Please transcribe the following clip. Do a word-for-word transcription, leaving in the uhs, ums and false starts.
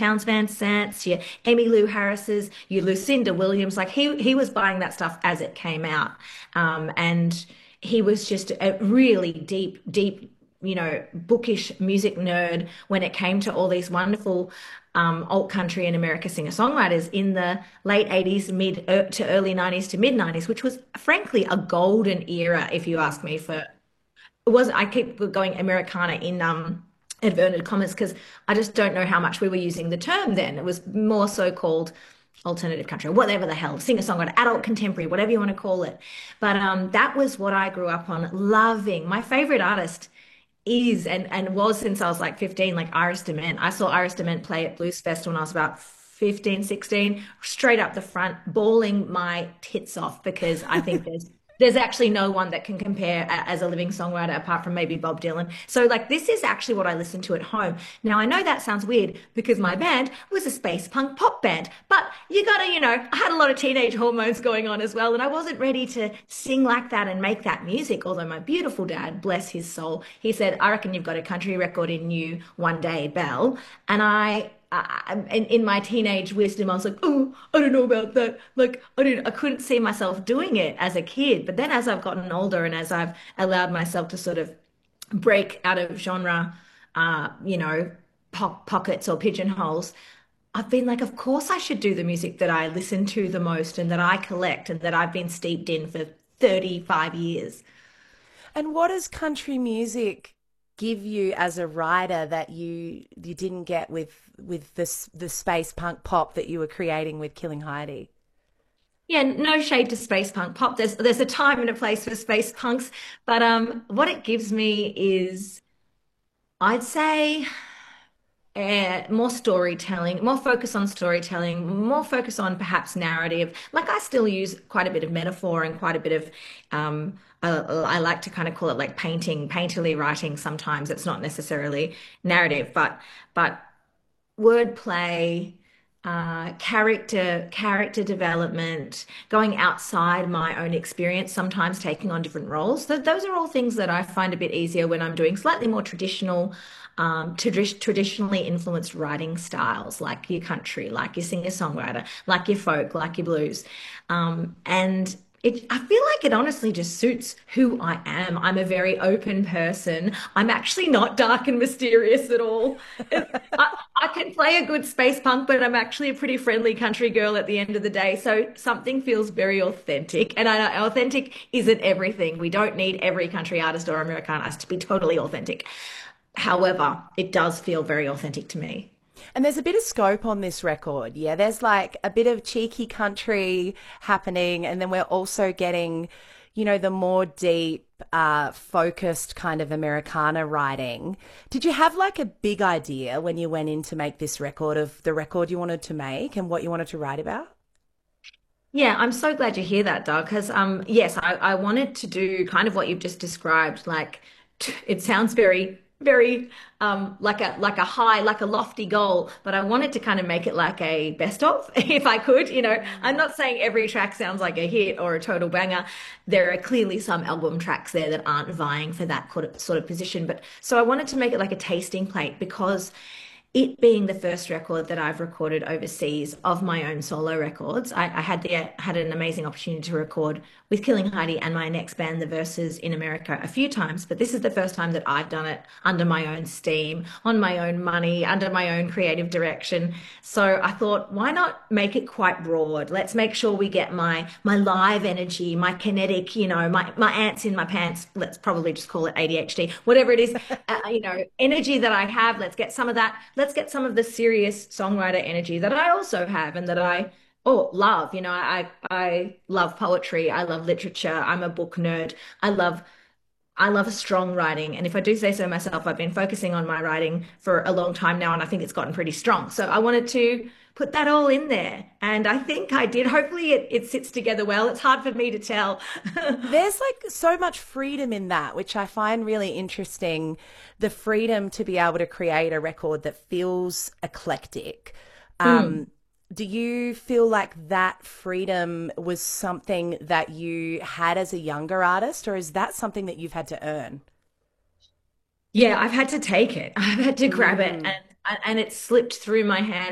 Towns Van Zant's, your Emmy Lou Harris's, your Lucinda Williams. Like he he was buying that stuff as it came out. Um, and he was just a really deep, deep, you know, bookish music nerd when it came to all these wonderful um, alt country and America singer-songwriters in the late eighties, mid er, to early nineties to mid nineties, which was frankly a golden era, if you ask me, for it wasn't I keep going Americana in um inverted commas because I just don't know how much we were using the term then. It was more so called alternative country, whatever the hell, singer-songwriter, adult contemporary, whatever you want to call it. But um that was what I grew up on, loving. My favorite artist is and and was since I was like fifteen, like Iris DeMent. I saw Iris DeMent play at Blues Fest when I was about fifteen, sixteen, straight up the front, bawling my tits off because I think there's there's actually no one that can compare a- as a living songwriter apart from maybe Bob Dylan. So like this is actually what I listen to at home. Now I know that sounds weird because my band was a space punk pop band, but you gotta, you know, I had a lot of teenage hormones going on as well, and I wasn't ready to sing like that and make that music. Although my beautiful dad, bless his soul, he said, "I reckon you've got a country record in you one day, Belle." And I I, in, in my teenage wisdom, I was like, "Oh, I don't know about that." Like, I didn't, I couldn't see myself doing it as a kid. But then, as I've gotten older and as I've allowed myself to sort of break out of genre, uh, you know, po pockets or pigeonholes, I've been like, of course, I should do the music that I listen to the most and that I collect and that I've been steeped in for thirty-five years. And what does country music give you as a writer that you you didn't get with with this the space punk pop that you were creating with Killing Heidi? Yeah, no shade to space punk pop. There's there's a time and a place for space punks, but um, what it gives me is, I'd say, uh, more storytelling, more focus on storytelling, more focus on perhaps narrative. Like I still use quite a bit of metaphor and quite a bit of, um, I, I like to kind of call it like painting, painterly writing. Sometimes it's not necessarily narrative, but but wordplay, uh, character character development, going outside my own experience, sometimes taking on different roles. So those are all things that I find a bit easier when I'm doing slightly more traditional, um, tradi traditionally influenced writing styles, like your country, like your singer-songwriter, like your folk, like your blues. Um, and it, I feel like it honestly just suits who I am. I'm a very open person. I'm actually not dark and mysterious at all. It- I, I can play a good space punk, but I'm actually a pretty friendly country girl at the end of the day. So something feels very authentic. And I know authentic isn't everything. We don't need every country artist or American artist to be totally authentic. However, it does feel very authentic to me. And there's a bit of scope on this record. Yeah, there's like a bit of cheeky country happening, and then we're also getting, you know, the more deep, uh, focused kind of Americana writing. Did you have like a big idea when you went in to make this record of the record you wanted to make and what you wanted to write about? Yeah, I'm so glad you hear that, Doug, because um yes, I, I wanted to do kind of what you've just described. Like it sounds very, very um like a like a high, like a lofty goal, but I wanted to kind of make it like a best of, if I could. You know, I'm not saying every track sounds like a hit or a total banger. There are clearly some album tracks there that aren't vying for that sort of position, but so I wanted to make it like a tasting plate because it being the first record that I've recorded overseas of my own solo records, I, I had the had an amazing opportunity to record with Killing Heidi and my next band, The Verses, in America a few times, but this is the first time that I've done it under my own steam, on my own money, under my own creative direction. So I thought, why not make it quite broad? Let's make sure we get my my live energy, my kinetic, you know, my my ants in my pants. Let's probably just call it A D H D, whatever it is, uh, you know, energy that I have. Let's get some of that. Let's get some of the serious songwriter energy that I also have and that I oh love. You know, I I love poetry. I love literature. I'm a book nerd. I love I love strong writing. And if I do say so myself, I've been focusing on my writing for a long time now, and I think it's gotten pretty strong. So I wanted to put that all in there. And I think I did. Hopefully it, it sits together well. It's hard for me to tell. There's like so much freedom in that, which I find really interesting. The freedom to be able to create a record that feels eclectic. Mm. Um, do you feel like that freedom was something that you had as a younger artist, or is that something that you've had to earn? Yeah, I've had to take it. I've had to grab it Mm. and and it slipped through my hand